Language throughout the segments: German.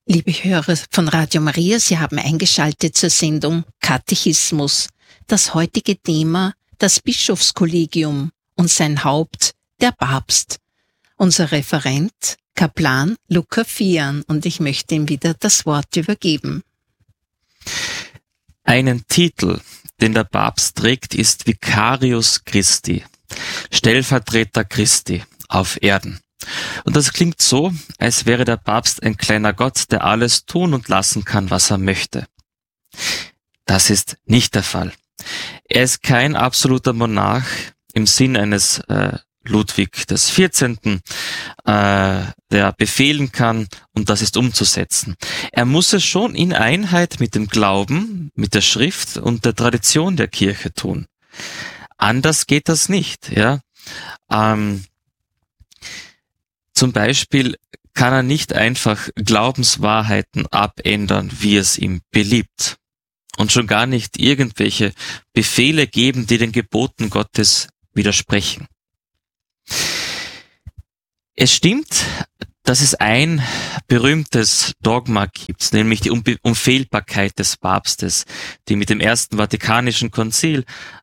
Liebe Hörer von Radio Maria, Sie haben eingeschaltet zur Sendung Katechismus. Das heutige Thema, das Bischofskollegium und sein Haupt, der Papst. Unser Referent, Kaplan Luca Fian, und ich möchte ihm wieder das Wort übergeben. Einen Titel, den der Papst trägt, ist Vicarius Christi, Stellvertreter Christi auf Erden. Und das klingt so, als wäre der Papst ein kleiner Gott, der alles tun und lassen kann, was er möchte. Das ist nicht der Fall. Er ist kein absoluter Monarch im Sinn eines Ludwig des 14., der befehlen kann, und das ist umzusetzen. Er muss es schon in Einheit mit dem Glauben, mit der Schrift und der Tradition der Kirche tun. Anders geht das nicht, ja. Zum Beispiel kann er nicht einfach Glaubenswahrheiten abändern, wie es ihm beliebt. Und schon gar nicht irgendwelche Befehle geben, die den Geboten Gottes widersprechen. Es stimmt, dass es ein berühmtes Dogma gibt, nämlich die Unfehlbarkeit des Papstes, die mit dem Ersten Vatikanischen Konzil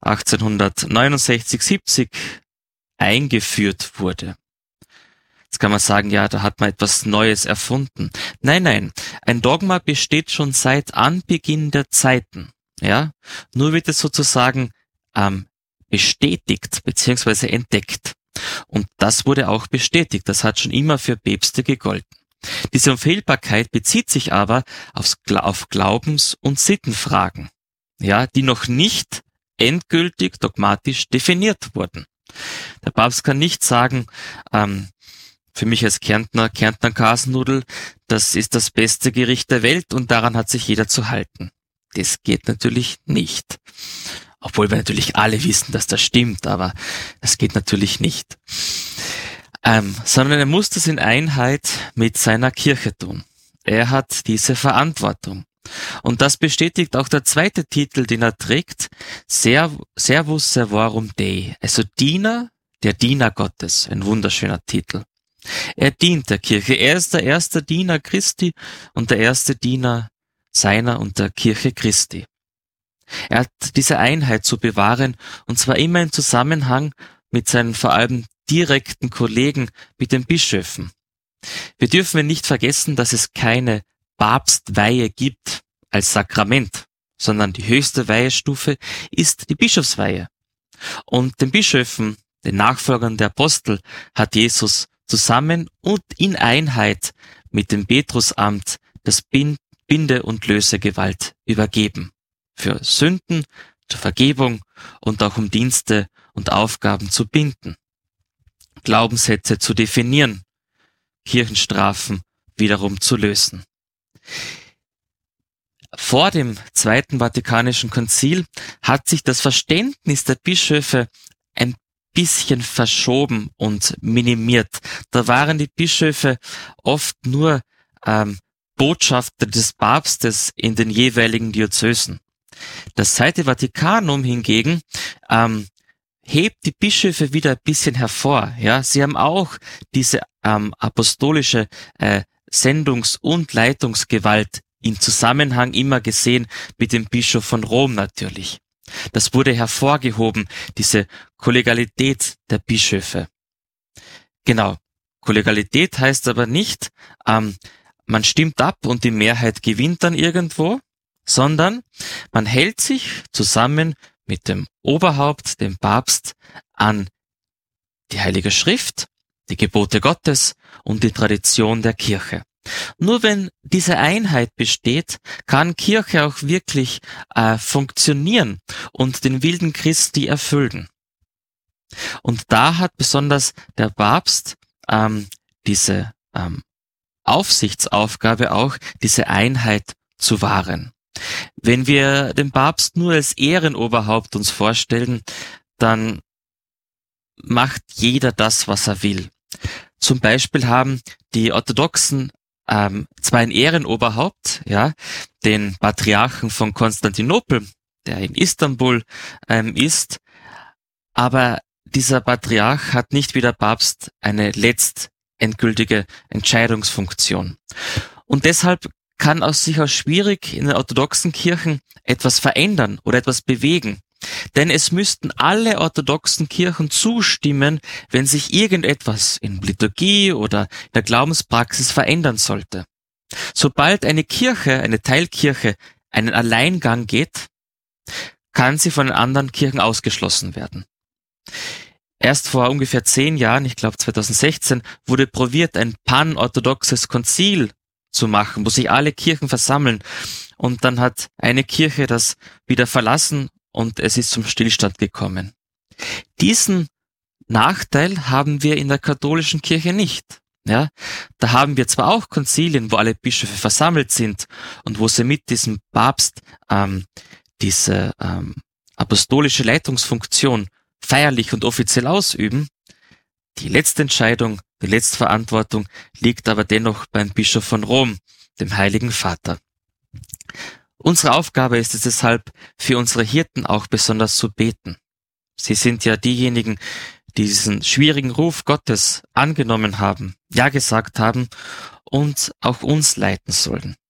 1869-70 eingeführt wurde. Jetzt kann man sagen, ja, da hat man etwas Neues erfunden. Nein, ein Dogma besteht schon seit Anbeginn der Zeiten. Ja, nur wird es sozusagen bestätigt bzw. entdeckt. Und das wurde auch bestätigt. Das hat schon immer für Päpste gegolten. Diese Unfehlbarkeit bezieht sich aber auf Glaubens- und Sittenfragen, ja, die noch nicht endgültig dogmatisch definiert wurden. Der Papst kann nicht sagen, für mich als Kärntner Kasnudel, das ist das beste Gericht der Welt und daran hat sich jeder zu halten. Das geht natürlich nicht. Obwohl wir natürlich alle wissen, dass das stimmt, aber das geht natürlich nicht. Sondern er muss das in Einheit mit seiner Kirche tun. Er hat diese Verantwortung. Und das bestätigt auch der zweite Titel, den er trägt, Servus Servorum Dei, also Diener, der Diener Gottes, ein wunderschöner Titel. Er dient der Kirche, er ist der erste Diener Christi und der erste Diener seiner und der Kirche Christi. Er hat diese Einheit zu bewahren, und zwar immer im Zusammenhang mit seinen vor allem direkten Kollegen, mit den Bischöfen. Wir dürfen nicht vergessen, dass es keine Papstweihe gibt als Sakrament, sondern die höchste Weihestufe ist die Bischofsweihe. Und den Bischöfen, den Nachfolgern der Apostel, hat Jesus zusammen und in Einheit mit dem Petrusamt das Binde- und Lösegewalt übergeben. Für Sünden, zur Vergebung und auch um Dienste und Aufgaben zu binden. Glaubenssätze zu definieren, Kirchenstrafen wiederum zu lösen. Vor dem Zweiten Vatikanischen Konzil hat sich das Verständnis der Bischöfe ein bisschen verschoben und minimiert. Da waren die Bischöfe oft nur Botschafter des Papstes in den jeweiligen Diözesen. Das Zweite Vatikanum hingegen hebt die Bischöfe wieder ein bisschen hervor. Ja, sie haben auch diese apostolische Sendungs- und Leitungsgewalt im Zusammenhang immer gesehen mit dem Bischof von Rom natürlich. Das wurde hervorgehoben, diese Kollegialität der Bischöfe. Genau, Kollegialität heißt aber nicht, man stimmt ab und die Mehrheit gewinnt dann irgendwo, sondern man hält sich zusammen mit dem Oberhaupt, dem Papst, an die Heilige Schrift, die Gebote Gottes und die Tradition der Kirche. Nur wenn diese Einheit besteht, kann Kirche auch wirklich funktionieren und den Willen Christi erfüllen. Und da hat besonders der Papst diese Aufsichtsaufgabe auch, diese Einheit zu wahren. Wenn wir den Papst nur als Ehrenoberhaupt uns vorstellen, dann macht jeder das, was er will. Zum Beispiel haben die Orthodoxen zwar ein Ehrenoberhaupt, ja, den Patriarchen von Konstantinopel, der in Istanbul ist, aber dieser Patriarch hat nicht wie der Papst eine letztendgültige Entscheidungsfunktion. Und deshalb kann sich auch schwierig in den orthodoxen Kirchen etwas verändern oder etwas bewegen. Denn es müssten alle orthodoxen Kirchen zustimmen, wenn sich irgendetwas in Liturgie oder in der Glaubenspraxis verändern sollte. Sobald eine Kirche, eine Teilkirche, einen Alleingang geht, kann sie von den anderen Kirchen ausgeschlossen werden. Erst vor ungefähr 10 Jahren, ich glaube 2016, wurde probiert, ein panorthodoxes Konzil zu machen, wo sich alle Kirchen versammeln. Und dann hat eine Kirche das wieder verlassen und es ist zum Stillstand gekommen. Diesen Nachteil haben wir in der katholischen Kirche nicht. Ja, da haben wir zwar auch Konzilien, wo alle Bischöfe versammelt sind und wo sie mit diesem Papst diese apostolische Leitungsfunktion feierlich und offiziell ausüben. Die letzte Entscheidung, die letzte Verantwortung liegt aber dennoch beim Bischof von Rom, dem Heiligen Vater. Unsere Aufgabe ist es deshalb, für unsere Hirten auch besonders zu beten. Sie sind ja diejenigen, die diesen schwierigen Ruf Gottes angenommen haben, ja gesagt haben und auch uns leiten sollen.